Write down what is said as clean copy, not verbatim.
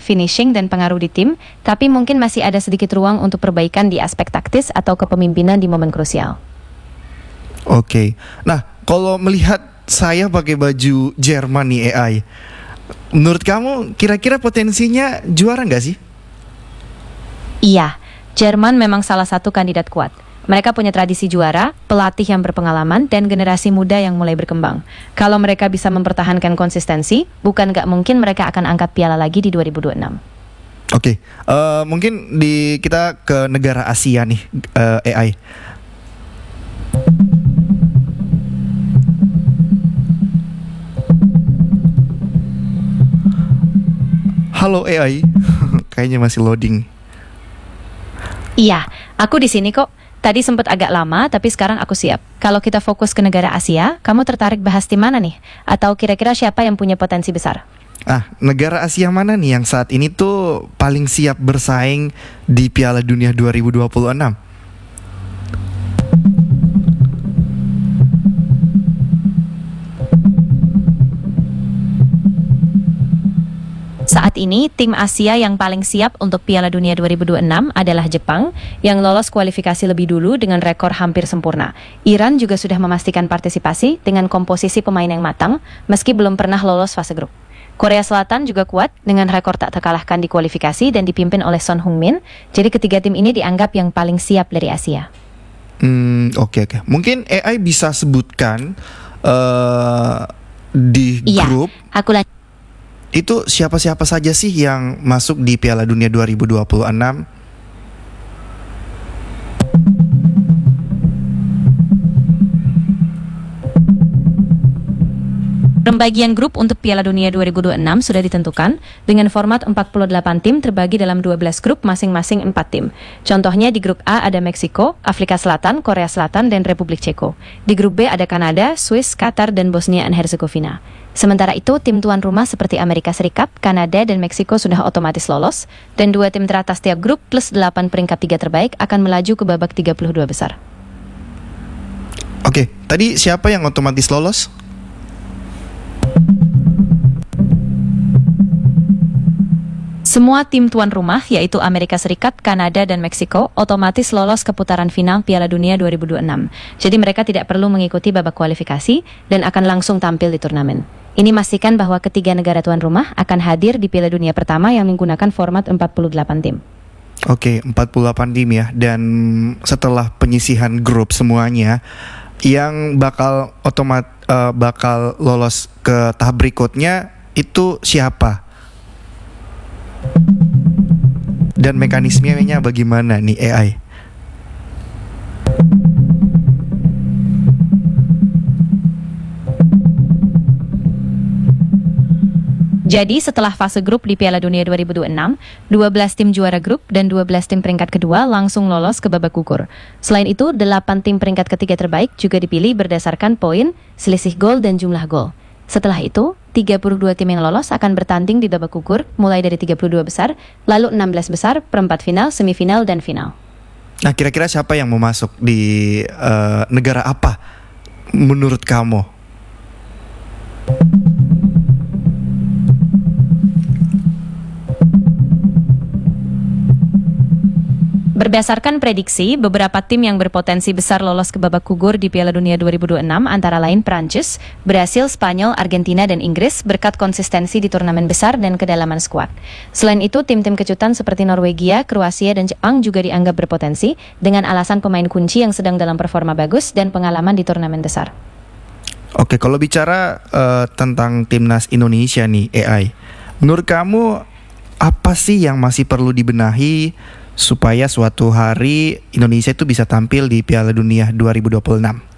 finishing dan pengaruh di tim, tapi mungkin masih ada sedikit ruang untuk perbaikan di aspek taktis atau kepemimpinan di momen krusial. Oke. Nah, kalau melihat saya pakai baju Jerman nih AI, menurut kamu kira-kira potensinya juara nggak sih? Iya, Jerman memang salah satu kandidat kuat. Mereka punya tradisi juara, pelatih yang berpengalaman, dan generasi muda yang mulai berkembang. Kalau mereka bisa mempertahankan konsistensi, bukan nggak mungkin mereka akan angkat piala lagi di 2026. Oke, mungkin kita ke negara Asia nih, AI. Halo AI, kayaknya masih loading. Iya, aku di sini kok. Tadi sempat agak lama, tapi sekarang aku siap. Kalau kita fokus ke negara Asia, kamu tertarik bahas tim mana nih? Atau kira-kira siapa yang punya potensi besar? Negara Asia mana nih yang saat ini tuh paling siap bersaing di Piala Dunia 2026? Saat ini, tim Asia yang paling siap untuk Piala Dunia 2026 adalah Jepang, yang lolos kualifikasi lebih dulu dengan rekor hampir sempurna. Iran juga sudah memastikan partisipasi dengan komposisi pemain yang matang, meski belum pernah lolos fase grup. Korea Selatan juga kuat dengan rekor tak terkalahkan di kualifikasi dan dipimpin oleh Son Heung-min, jadi ketiga tim ini dianggap yang paling siap dari Asia. Oke. Mungkin AI bisa sebutkan di grup. Aku Itu siapa-siapa saja sih yang masuk di Piala Dunia 2026? Pembagian grup untuk Piala Dunia 2026 sudah ditentukan dengan format 48 tim terbagi dalam 12 grup masing-masing 4 tim. Contohnya di grup A ada Meksiko, Afrika Selatan, Korea Selatan, dan Republik Ceko. Di grup B ada Kanada, Swiss, Qatar, dan Bosnia and Herzegovina. Sementara itu, tim tuan rumah seperti Amerika Serikat, Kanada, dan Meksiko sudah otomatis lolos, dan 2 tim teratas tiap grup plus 8 peringkat 3 terbaik akan melaju ke babak 32 besar. Oke, tadi siapa yang otomatis lolos? Semua tim tuan rumah, yaitu Amerika Serikat, Kanada, dan Meksiko, otomatis lolos ke putaran final Piala Dunia 2026. Jadi mereka tidak perlu mengikuti babak kualifikasi dan akan langsung tampil di turnamen. Ini memastikan bahwa ketiga negara tuan rumah akan hadir di Piala Dunia pertama yang menggunakan format 48 tim. Oke, 48 tim ya. Dan setelah penyisihan grup semuanya, yang bakal lolos ke tahap berikutnya itu siapa? Dan mekanismenya bagaimana nih AI? Jadi setelah fase grup di Piala Dunia 2026, 12 tim juara grup dan 12 tim peringkat kedua langsung lolos ke babak gugur. Selain itu, 8 tim peringkat ketiga terbaik juga dipilih berdasarkan poin, selisih gol, dan jumlah gol. Setelah itu, 32 tim yang lolos akan bertanding di babak gugur mulai dari 32 besar, lalu 16 besar, perempat final, semifinal, dan final. Nah, kira-kira siapa yang mau masuk di negara apa menurut kamu? Berdasarkan prediksi, beberapa tim yang berpotensi besar lolos ke babak gugur di Piala Dunia 2026 antara lain Prancis, Brasil, Spanyol, Argentina, dan Inggris berkat konsistensi di turnamen besar dan kedalaman skuad. Selain itu, tim-tim kejutan seperti Norwegia, Kroasia, dan Jepang juga dianggap berpotensi dengan alasan pemain kunci yang sedang dalam performa bagus dan pengalaman di turnamen besar. Oke, kalau bicara tentang timnas Indonesia nih AI, menurut kamu apa sih yang masih perlu dibenahi supaya suatu hari Indonesia itu bisa tampil di Piala Dunia 2026?